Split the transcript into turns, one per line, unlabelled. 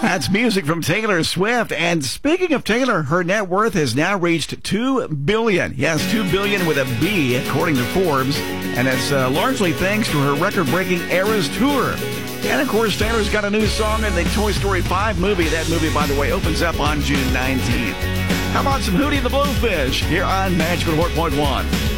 That's music from Taylor Swift. And speaking of Taylor, her net worth has now reached $2 billion. Yes, $2 billion with a B, according to Forbes. And it's largely thanks to her record-breaking Eras Tour. And, of course, Taylor's got a new song in the Toy Story 5 movie. That movie, by the way, opens up on June 19th. How about some Hootie and the Blowfish here on Magical 4.1?